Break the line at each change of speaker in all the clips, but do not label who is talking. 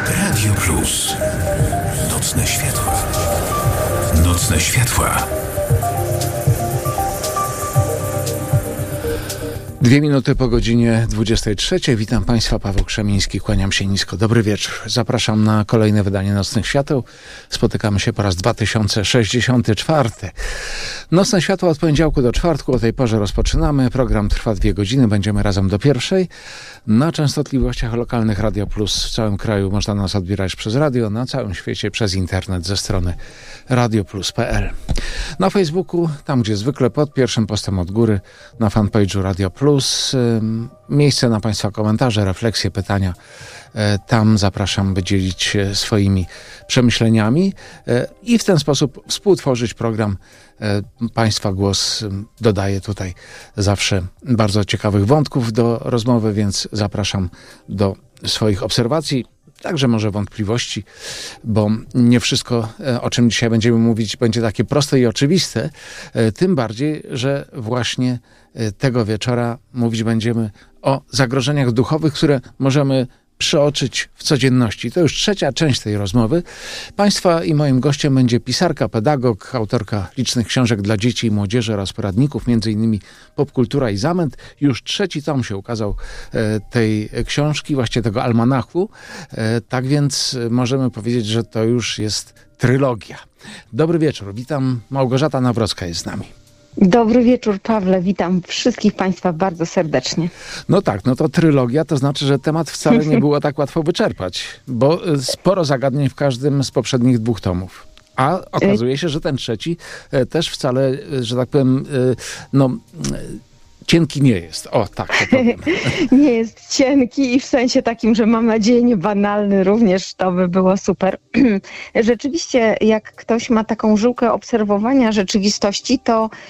Radio Plus. Nocne światła. Nocne światła.
2 minuty po godzinie 23. Witam Państwa, Paweł Krzemiński, kłaniam się nisko. Dobry wieczór. Zapraszam na kolejne wydanie Nocnych Świateł. Spotykamy się po raz 2064. Nocne Światło od poniedziałku do czwartku. O tej porze rozpoczynamy. Program trwa 2 godziny. Będziemy razem do pierwszej. Na częstotliwościach lokalnych Radio Plus w całym kraju można nas odbierać przez radio, na całym świecie przez internet ze strony radioplus.pl. Na Facebooku, tam gdzie zwykle pod pierwszym postem od góry, na fanpage'u Radio Plus, miejsce na Państwa komentarze, refleksje, pytania. Tam zapraszam, by dzielić się swoimi przemyśleniami i w ten sposób współtworzyć program. Państwa głos dodaje tutaj zawsze bardzo ciekawych wątków do rozmowy, więc zapraszam do swoich obserwacji, także może wątpliwości, bo nie wszystko, o czym dzisiaj będziemy mówić, będzie takie proste i oczywiste, tym bardziej, że właśnie tego wieczora mówić będziemy o zagrożeniach duchowych, które możemy przeoczyć w codzienności. To już trzecia część tej rozmowy. Państwa i moim gościem będzie pisarka, pedagog, autorka licznych książek dla dzieci i młodzieży oraz poradników, m.in. Popkultura i zamęt. Już 3. tom się ukazał tej książki, właściwie tego almanachu. Tak więc możemy powiedzieć, że to już jest trylogia. Dobry wieczór. Witam. Małgorzata Nawrocka jest z nami.
Dobry wieczór, Pawle. Witam wszystkich Państwa bardzo serdecznie.
No tak, no to trylogia, to znaczy, że temat wcale nie było tak łatwo wyczerpać, bo sporo zagadnień w każdym z poprzednich 2 tomów. A okazuje się, że ten 3 też wcale, że tak powiem, cienki nie jest. O, tak to powiem.
Nie jest cienki i w sensie takim, że mam nadzieję nie banalny również, to by było super. Rzeczywiście, jak ktoś ma taką żyłkę obserwowania rzeczywistości,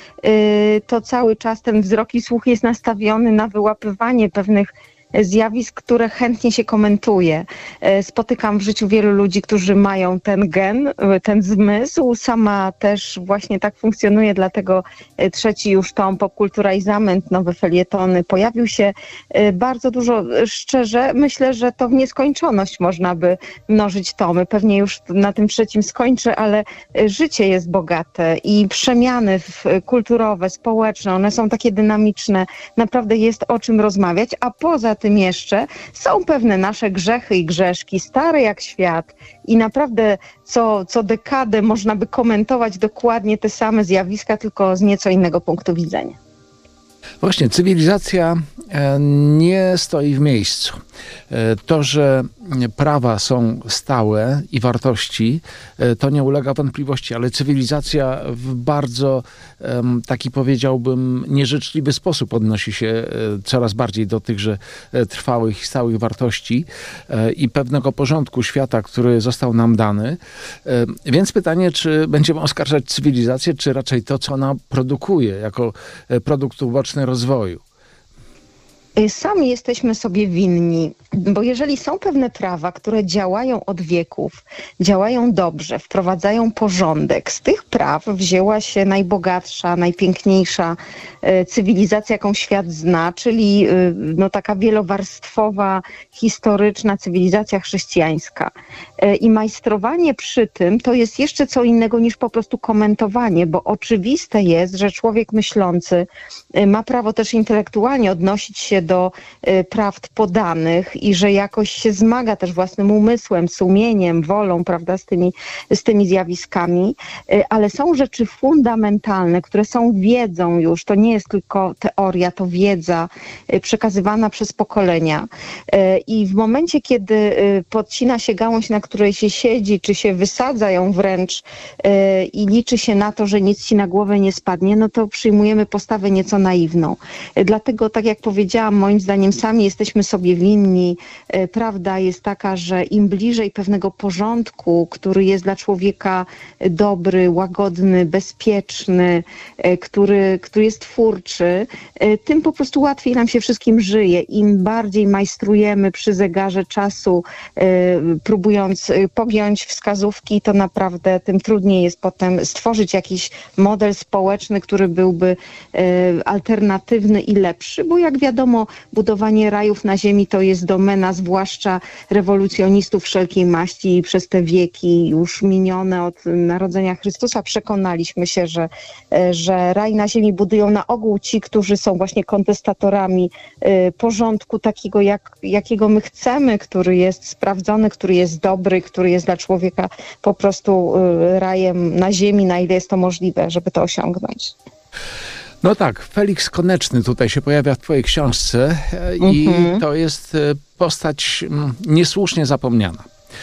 to cały czas ten wzrok i słuch jest nastawiony na wyłapywanie pewnych zjawisk, które chętnie się komentuje. Spotykam w życiu wielu ludzi, którzy mają ten gen, ten zmysł. Sama też właśnie tak funkcjonuje, dlatego 3. już tom Popkultura i zamęt, nowe felietony. Pojawił się bardzo dużo, szczerze, myślę, że to w nieskończoność można by mnożyć tomy. Pewnie już na tym 3. skończę, ale życie jest bogate i przemiany kulturowe, społeczne, one są takie dynamiczne. Naprawdę jest o czym rozmawiać, a poza tym jeszcze są pewne nasze grzechy i grzeszki, stare jak świat i naprawdę co dekadę można by komentować dokładnie te same zjawiska, tylko z nieco innego punktu widzenia.
Właśnie, cywilizacja nie stoi w miejscu. To, że prawa są stałe i wartości, to nie ulega wątpliwości, ale cywilizacja w bardzo taki, powiedziałbym, nieżyczliwy sposób odnosi się coraz bardziej do tychże trwałych i stałych wartości i pewnego porządku świata, który został nam dany. Więc pytanie, czy będziemy oskarżać cywilizację, czy raczej to, co ona produkuje jako produkt uboczny rozwoju?
Sami jesteśmy sobie winni, bo jeżeli są pewne prawa, które działają od wieków, działają dobrze, wprowadzają porządek, z tych praw wzięła się najbogatsza, najpiękniejsza cywilizacja, jaką świat zna, czyli taka wielowarstwowa, historyczna cywilizacja chrześcijańska. I majstrowanie przy tym to jest jeszcze co innego niż po prostu komentowanie, bo oczywiste jest, że człowiek myślący ma prawo też intelektualnie odnosić się do prawd podanych i że jakoś się zmaga też własnym umysłem, sumieniem, wolą, prawda, z tymi zjawiskami, ale są rzeczy fundamentalne, które są wiedzą już, to nie jest tylko teoria, to wiedza przekazywana przez pokolenia i w momencie, kiedy podcina się gałąź, na której się siedzi, czy się wysadza ją wręcz i liczy się na to, że nic ci na głowę nie spadnie, no to przyjmujemy postawę nieco naiwną. Dlatego, tak jak powiedziałam, moim zdaniem sami jesteśmy sobie winni. Prawda jest taka, że im bliżej pewnego porządku, który jest dla człowieka dobry, łagodny, bezpieczny, który jest twórczy, tym po prostu łatwiej nam się wszystkim żyje. Im bardziej majstrujemy przy zegarze czasu, próbując pogiąć wskazówki, to naprawdę tym trudniej jest potem stworzyć jakiś model społeczny, który byłby alternatywny i lepszy, bo jak wiadomo, Wiadomo, budowanie rajów na ziemi to jest domena zwłaszcza rewolucjonistów wszelkiej maści i przez te wieki już minione od narodzenia Chrystusa przekonaliśmy się, że raj na ziemi budują na ogół ci, którzy są właśnie kontestatorami porządku takiego, jakiego my chcemy, który jest sprawdzony, który jest dobry, który jest dla człowieka po prostu rajem na ziemi, na ile jest to możliwe, żeby to osiągnąć.
No tak, Feliks Koneczny tutaj się pojawia w twojej książce i to jest postać niesłusznie zapomniana.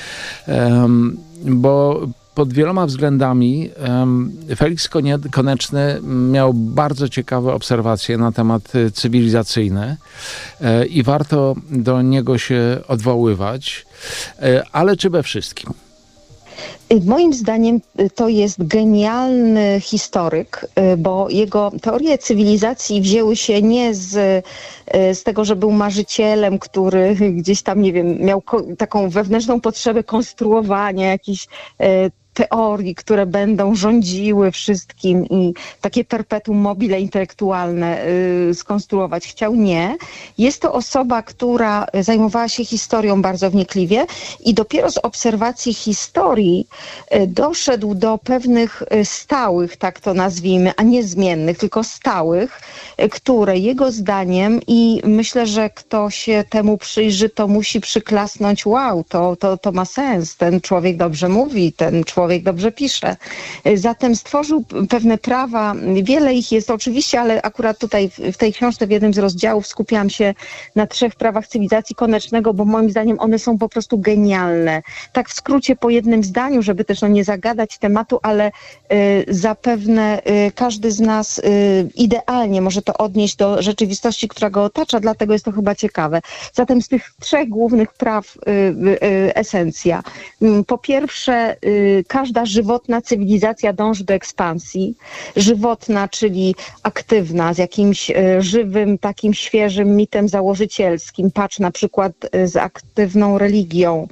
Bo pod wieloma względami Feliks Koneczny miał bardzo ciekawe obserwacje na temat cywilizacyjny i warto do niego się odwoływać, ale czy we wszystkim?
Moim zdaniem to jest genialny historyk, bo jego teorie cywilizacji wzięły się nie z tego, że był marzycielem, który gdzieś tam, nie wiem, miał taką wewnętrzną potrzebę konstruowania jakichś teorii, które będą rządziły wszystkim i takie perpetuum mobile intelektualne skonstruować. Chciał nie. Jest to osoba, która zajmowała się historią bardzo wnikliwie i dopiero z obserwacji historii doszedł do pewnych stałych, tak to nazwijmy, a nie zmiennych, tylko stałych, które jego zdaniem, i myślę, że kto się temu przyjrzy, to musi przyklasnąć, wow, to ma sens, ten człowiek dobrze mówi, ten człowiek dobrze pisze. Zatem stworzył pewne prawa, wiele ich jest oczywiście, ale akurat tutaj w tej książce w jednym z rozdziałów skupiałam się na 3 prawach cywilizacji Konecznego, bo moim zdaniem one są po prostu genialne. Tak w skrócie po jednym zdaniu, żeby też nie zagadać tematu, ale zapewne każdy z nas idealnie może to odnieść do rzeczywistości, która go otacza, dlatego jest to chyba ciekawe. Zatem z tych 3 głównych praw esencja. Po pierwsze, każda żywotna cywilizacja dąży do ekspansji. Żywotna, czyli aktywna, z jakimś żywym, takim świeżym mitem założycielskim. Patrz na przykład z aktywną religią.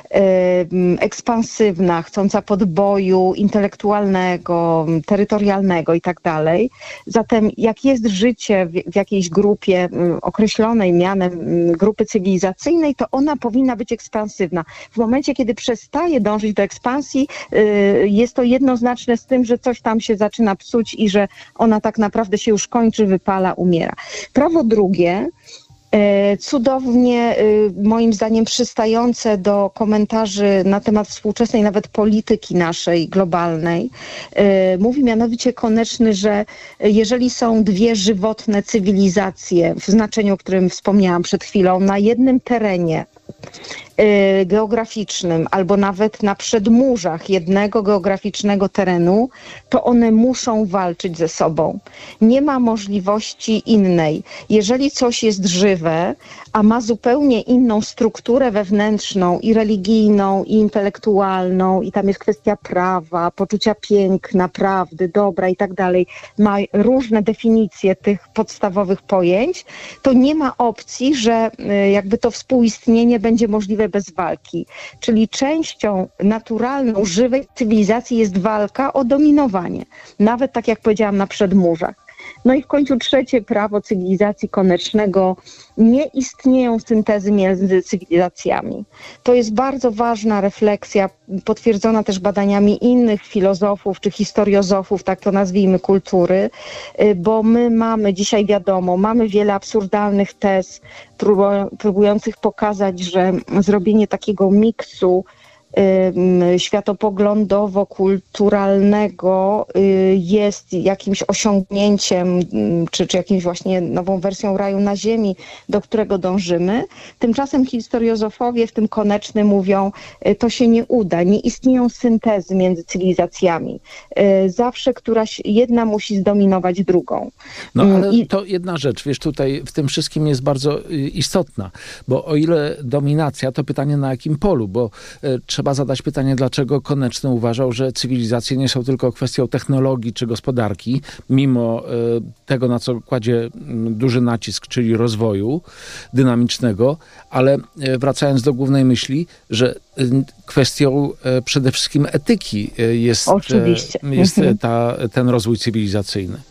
Ekspansywna, chcąca podboju intelektualnego, terytorialnego i tak dalej. Zatem jak jest życie w jakiejś grupie określonej mianem grupy cywilizacyjnej, to ona powinna być ekspansywna. W momencie, kiedy przestaje dążyć do ekspansji, jest to jednoznaczne z tym, że coś tam się zaczyna psuć i że ona tak naprawdę się już kończy, wypala, umiera. Prawo drugie, cudownie, moim zdaniem, przystające do komentarzy na temat współczesnej nawet polityki naszej globalnej. Mówi mianowicie Koneczny, że jeżeli są 2 żywotne cywilizacje, w znaczeniu, o którym wspomniałam przed chwilą, na jednym terenie geograficznym albo nawet na przedmurzach jednego geograficznego terenu, to one muszą walczyć ze sobą. Nie ma możliwości innej. Jeżeli coś jest żywe, a ma zupełnie inną strukturę wewnętrzną i religijną, i intelektualną, i tam jest kwestia prawa, poczucia piękna, prawdy, dobra i tak dalej, ma różne definicje tych podstawowych pojęć, to nie ma opcji, że jakby to współistnienie będzie możliwe bez walki. Czyli częścią naturalną, żywej cywilizacji jest walka o dominowanie. Nawet tak jak powiedziałam, na przedmurzach. No i w końcu 3 prawo cywilizacji Konecznego. Nie istnieją syntezy między cywilizacjami. To jest bardzo ważna refleksja, potwierdzona też badaniami innych filozofów czy historiozofów, tak to nazwijmy, kultury, bo my mamy, dzisiaj wiadomo, mamy wiele absurdalnych tez próbujących pokazać, że zrobienie takiego miksu światopoglądowo-kulturalnego jest jakimś osiągnięciem, czy jakimś właśnie nową wersją raju na ziemi, do którego dążymy. Tymczasem historiozofowie, w tym Koneczny, mówią, to się nie uda, nie istnieją syntezy między cywilizacjami. Zawsze któraś jedna musi zdominować drugą.
No ale to jedna rzecz, wiesz, tutaj w tym wszystkim jest bardzo istotna, bo o ile dominacja, to pytanie na jakim polu, bo trzeba zadać pytanie, dlaczego Koneczny uważał, że cywilizacje nie są tylko kwestią technologii czy gospodarki, mimo tego, na co kładzie duży nacisk, czyli rozwoju dynamicznego, ale wracając do głównej myśli, że kwestią przede wszystkim etyki jest ten rozwój cywilizacyjny.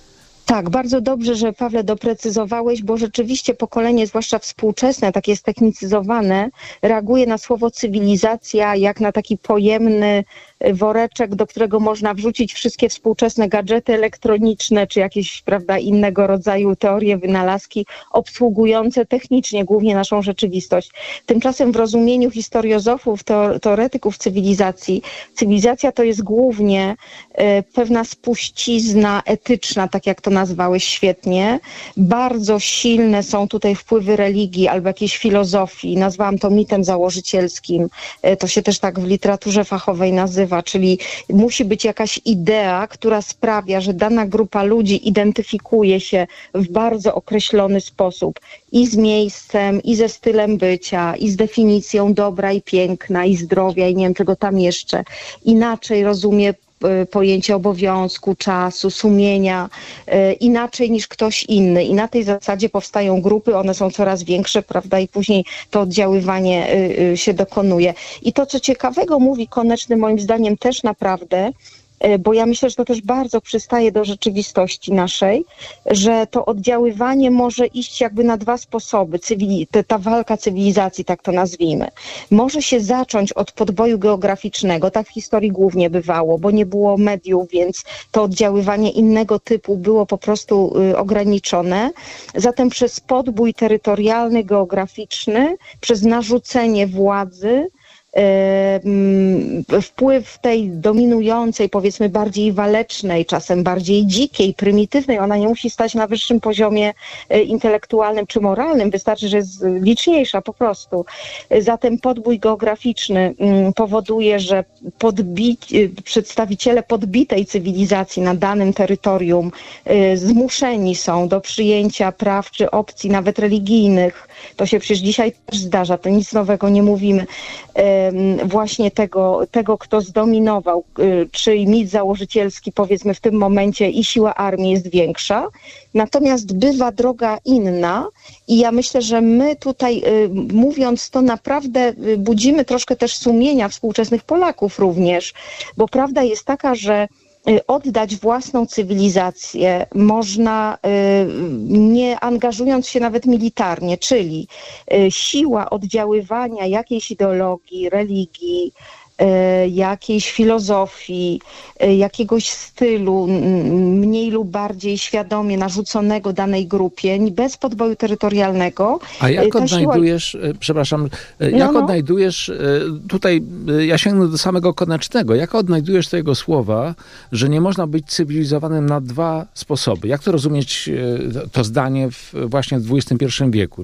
Tak, bardzo dobrze, że Pawle doprecyzowałeś, bo rzeczywiście pokolenie, zwłaszcza współczesne, takie ztechnicyzowane, reaguje na słowo cywilizacja jak na taki pojemny woreczek, do którego można wrzucić wszystkie współczesne gadżety elektroniczne, czy jakieś, prawda, innego rodzaju teorie, wynalazki obsługujące technicznie głównie naszą rzeczywistość. Tymczasem w rozumieniu historiozofów, teoretyków cywilizacji, cywilizacja to jest głównie pewna spuścizna etyczna, tak jak to nazwałeś świetnie. Bardzo silne są tutaj wpływy religii albo jakiejś filozofii. Nazwałam to mitem założycielskim. To się też tak w literaturze fachowej nazywa, czyli musi być jakaś idea, która sprawia, że dana grupa ludzi identyfikuje się w bardzo określony sposób i z miejscem, i ze stylem bycia, i z definicją dobra i piękna, i zdrowia, i nie wiem czego tam jeszcze. Inaczej rozumie pojęcie obowiązku, czasu, sumienia, inaczej niż ktoś inny. I na tej zasadzie powstają grupy, one są coraz większe, prawda, i później to oddziaływanie się dokonuje. I to, co ciekawego mówi Koneczny, moim zdaniem też naprawdę, bo ja myślę, że to też bardzo przystaje do rzeczywistości naszej, że to oddziaływanie może iść jakby na dwa sposoby. Ta walka cywilizacji, tak to nazwijmy, może się zacząć od podboju geograficznego, tak w historii głównie bywało, bo nie było mediów, więc to oddziaływanie innego typu było po prostu ograniczone. Zatem przez podbój terytorialny, geograficzny, przez narzucenie władzy, wpływ tej dominującej, powiedzmy bardziej walecznej, czasem bardziej dzikiej, prymitywnej, ona nie musi stać na wyższym poziomie intelektualnym czy moralnym, wystarczy, że jest liczniejsza po prostu. Zatem podbój geograficzny powoduje, że przedstawiciele podbitej cywilizacji na danym terytorium zmuszeni są do przyjęcia praw czy opcji nawet religijnych. To się przecież dzisiaj też zdarza, to nic nowego nie mówimy. Właśnie tego, kto zdominował, czy mit założycielski, powiedzmy w tym momencie i siła armii jest większa, natomiast bywa droga inna i ja myślę, że my tutaj mówiąc to naprawdę budzimy troszkę też sumienia współczesnych Polaków również, bo prawda jest taka, że oddać własną cywilizację można nie angażując się nawet militarnie, czyli siła oddziaływania jakiejś ideologii, religii, jakiejś filozofii, jakiegoś stylu mniej lub bardziej świadomie narzuconego danej grupie, bez podboju terytorialnego.
A jak odnajdujesz, odnajdujesz, tutaj ja sięgnę do samego Konecznego, jak odnajdujesz tego słowa, że nie można być cywilizowanym na dwa sposoby? Jak to rozumieć, to zdanie właśnie w XXI wieku?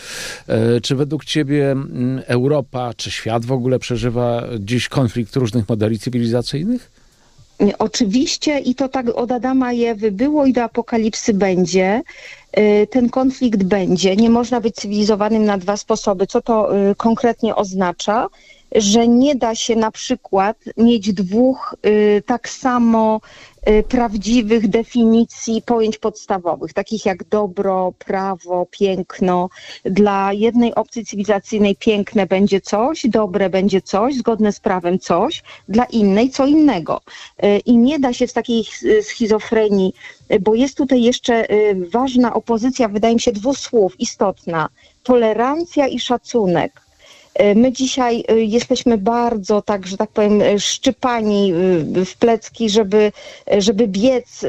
Czy według ciebie Europa, czy świat w ogóle przeżywa dziś konflikt różnych modeli cywilizacyjnych?
Oczywiście i to tak od Adama i Ewy było i do apokalipsy będzie. Ten konflikt będzie. Nie można być cywilizowanym na dwa sposoby. Co to konkretnie oznacza? Że nie da się na przykład mieć dwóch tak samo prawdziwych definicji pojęć podstawowych, takich jak dobro, prawo, piękno. Dla jednej opcji cywilizacyjnej piękne będzie coś, dobre będzie coś, zgodne z prawem coś, dla innej co innego. I nie da się w takiej schizofrenii, bo jest tutaj jeszcze ważna opozycja, wydaje mi się, dwóch słów istotna. Tolerancja i szacunek. My dzisiaj jesteśmy bardzo, tak, że tak powiem, szczypani w plecki, żeby biec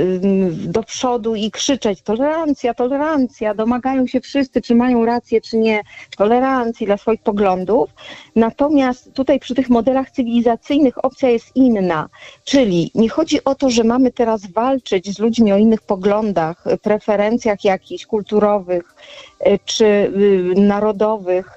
do przodu i krzyczeć tolerancja, tolerancja, domagają się wszyscy, czy mają rację, czy nie, tolerancji dla swoich poglądów. Natomiast tutaj przy tych modelach cywilizacyjnych opcja jest inna, czyli nie chodzi o to, że mamy teraz walczyć z ludźmi o innych poglądach, preferencjach jakichś kulturowych czy narodowych,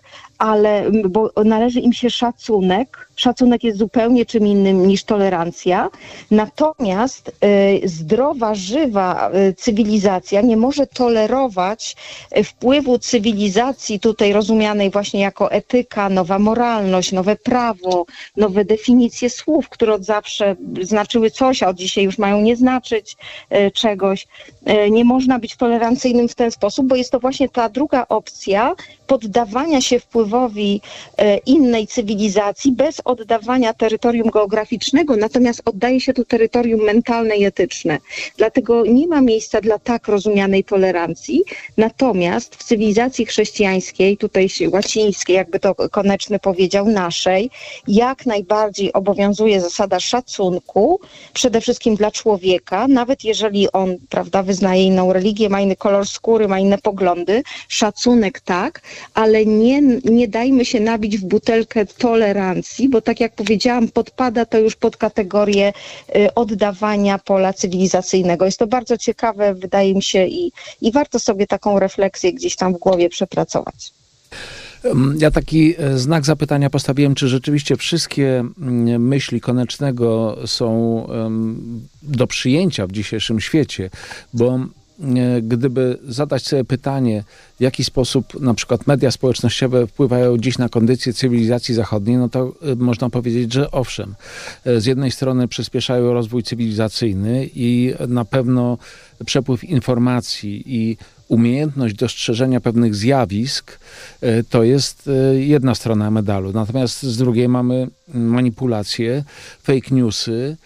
bo należy im się szacunek. Szacunek jest zupełnie czym innym niż tolerancja. Natomiast zdrowa, żywa cywilizacja nie może tolerować wpływu cywilizacji tutaj rozumianej właśnie jako etyka, nowa moralność, nowe prawo, nowe definicje słów, które od zawsze znaczyły coś, a od dzisiaj już mają nie znaczyć czegoś. Nie można być tolerancyjnym w ten sposób, bo jest to właśnie ta druga opcja, poddawania się wpływowi innej cywilizacji bez oddawania terytorium geograficznego, natomiast oddaje się to terytorium mentalne i etyczne. Dlatego nie ma miejsca dla tak rozumianej tolerancji, natomiast w cywilizacji chrześcijańskiej, tutaj łacińskiej, jakby to Koneczny powiedział, naszej, jak najbardziej obowiązuje zasada szacunku, przede wszystkim dla człowieka, nawet jeżeli on, prawda, wyznaje inną religię, ma inny kolor skóry, ma inne poglądy, szacunek tak, ale nie dajmy się nabić w butelkę tolerancji, bo tak jak powiedziałam, podpada to już pod kategorię oddawania pola cywilizacyjnego. Jest to bardzo ciekawe, wydaje mi się, i warto sobie taką refleksję gdzieś tam w głowie przepracować.
Ja taki znak zapytania postawiłem, czy rzeczywiście wszystkie myśli Konecznego są do przyjęcia w dzisiejszym świecie, bo gdyby zadać sobie pytanie, w jaki sposób na przykład media społecznościowe wpływają dziś na kondycję cywilizacji zachodniej, no to można powiedzieć, że owszem. Z jednej strony przyspieszają rozwój cywilizacyjny i na pewno przepływ informacji i umiejętność dostrzeżenia pewnych zjawisk to jest jedna strona medalu. Natomiast z drugiej mamy manipulacje, fake newsy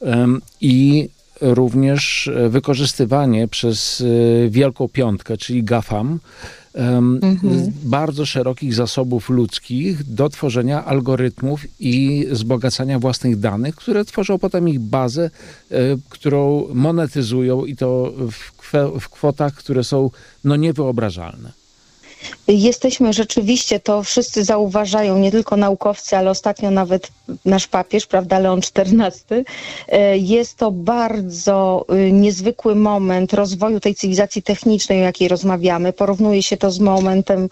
i również wykorzystywanie przez Wielką Piątkę, czyli GAFAM, bardzo szerokich zasobów ludzkich do tworzenia algorytmów i wzbogacania własnych danych, które tworzą potem ich bazę, którą monetyzują i to w kwotach, które są niewyobrażalne.
Jesteśmy rzeczywiście, to wszyscy zauważają, nie tylko naukowcy, ale ostatnio nawet nasz papież, prawda, Leon XIV. Jest to bardzo niezwykły moment rozwoju tej cywilizacji technicznej, o jakiej rozmawiamy. Porównuje się to z momentem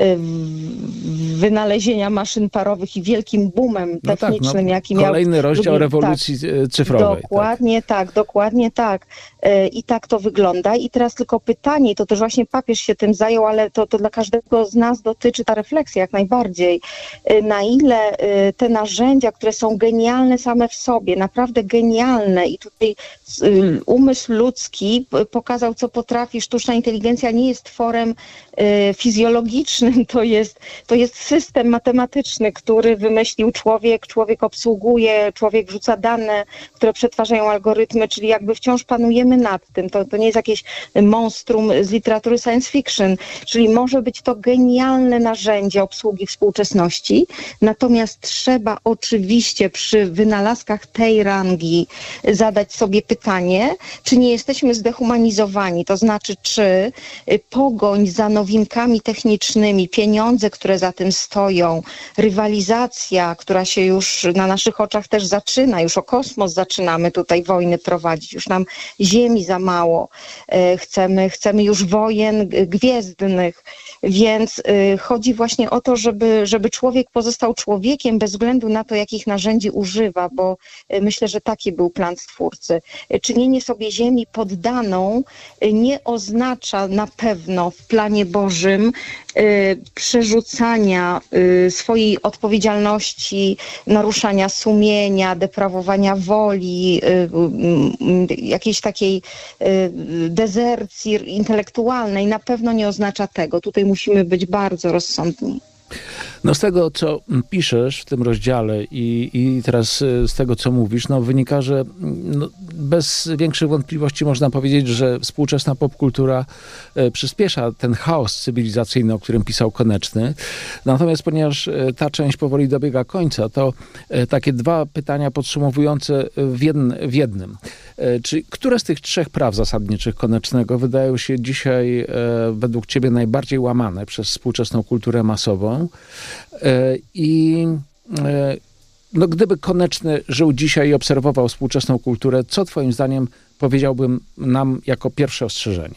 wynalezienia maszyn parowych i wielkim boomem technicznym, jaki miał...
Kolejny rozdział rewolucji cyfrowej.
Dokładnie tak. I tak to wygląda. I teraz tylko pytanie, to też właśnie papież się tym zajął, ale to dla każdego z nas dotyczy ta refleksja jak najbardziej. Na ile te narzędzia, które są genialne same w sobie, naprawdę genialne i tutaj umysł ludzki pokazał, co potrafi. Sztuczna inteligencja nie jest tworem fizjologicznym, to jest system matematyczny, który wymyślił człowiek obsługuje, człowiek wrzuca dane, które przetwarzają algorytmy, czyli jakby wciąż panujemy nad tym. To nie jest jakieś monstrum z literatury science fiction, czyli może być to genialne narzędzie obsługi współczesności, natomiast trzeba oczywiście przy wynalazkach tej rangi zadać sobie pytanie, czy nie jesteśmy zdehumanizowani, to znaczy, czy pogoń za nowinkami technicznymi, pieniądze, które za tym stoją, rywalizacja, która się już na naszych oczach też zaczyna, już o kosmos zaczynamy tutaj wojny prowadzić, już nam ziemi za mało, chcemy już wojen gwiezdnych, więc chodzi właśnie o to, żeby człowiek pozostał człowiekiem bez względu na to, jakich narzędzi używa, bo myślę, że taki był plan Stwórcy. Czynienie sobie ziemi poddaną nie oznacza na pewno w planie Bożym przerzucania swojej odpowiedzialności, naruszania sumienia, deprawowania woli, jakiejś takiej dezercji intelektualnej. Na pewno nie oznacza tego. Tutaj musimy być bardzo rozsądni.
No z tego, co piszesz w tym rozdziale i teraz z tego, co mówisz, wynika, że bez większych wątpliwości można powiedzieć, że współczesna popkultura przyspiesza ten chaos cywilizacyjny, o którym pisał Koneczny. Natomiast ponieważ ta część powoli dobiega końca, to takie dwa pytania podsumowujące w jednym. Czy które z tych trzech praw zasadniczych Konecznego wydają się dzisiaj według ciebie najbardziej łamane przez współczesną kulturę masową? I gdyby Koneczny żył dzisiaj i obserwował współczesną kulturę, co twoim zdaniem powiedziałbym nam jako pierwsze ostrzeżenie?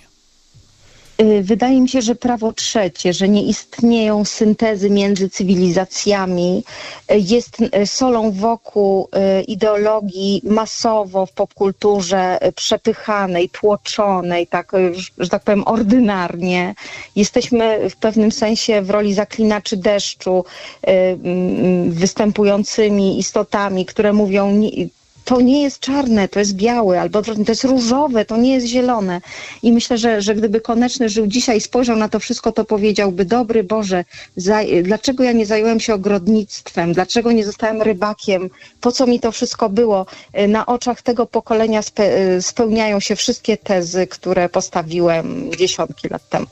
Wydaje mi się, że prawo trzecie, że nie istnieją syntezy między cywilizacjami, jest solą wokół ideologii masowo w popkulturze przepychanej, tłoczonej, tak, że tak powiem, ordynarnie. Jesteśmy w pewnym sensie w roli zaklinaczy deszczu, występującymi istotami, które mówią to nie jest czarne, to jest białe, albo to jest różowe, to nie jest zielone. I myślę, że gdyby Koneczny żył dzisiaj i spojrzał na to wszystko, to powiedziałby: dobry Boże, dlaczego ja nie zająłem się ogrodnictwem, dlaczego nie zostałem rybakiem, po co mi to wszystko było? Na oczach tego pokolenia spełniają się wszystkie tezy, które postawiłem dziesiątki lat temu.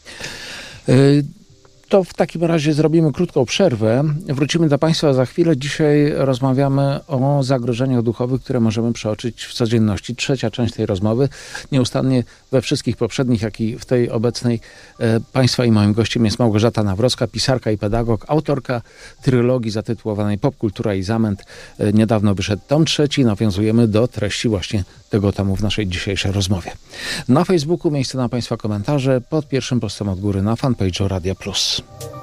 To w takim razie zrobimy krótką przerwę. Wrócimy do Państwa za chwilę. Dzisiaj rozmawiamy o zagrożeniach duchowych, które możemy przeoczyć w codzienności. Trzecia część tej rozmowy. Nieustannie we wszystkich poprzednich, jak i w tej obecnej Państwa i moim gościem jest Małgorzata Nawrocka, pisarka i pedagog, autorka trylogii zatytułowanej Popkultura i zamęt. Niedawno wyszedł tom 3. Nawiązujemy do treści właśnie tego tomu w naszej dzisiejszej rozmowie. Na Facebooku miejsce na Państwa komentarze pod pierwszym postem od góry na fanpage'u Radia Plus.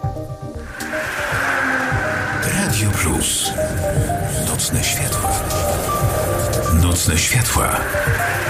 Radio Plus. Nocne światła. Nocne światła.